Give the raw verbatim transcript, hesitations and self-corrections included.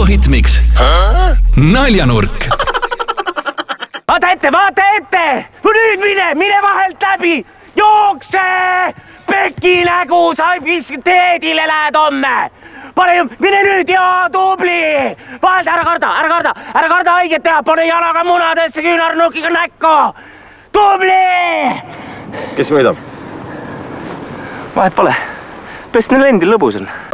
Hittmix. Naljanurk. Vaata ette, vaata ette! Nüüd mine, mine vahelt läbi! Jookse! Peki nägu, sa teedile lähed homme! Pane, mine nüüd, jaa, tubli! Vahelt, ära karda, ära karda, ära karda haiget teha, pane jalaga munadesse küünarnukiga näkku! Tubli! Kes võidab? Vahet pole. Pest neil endil lõbus on.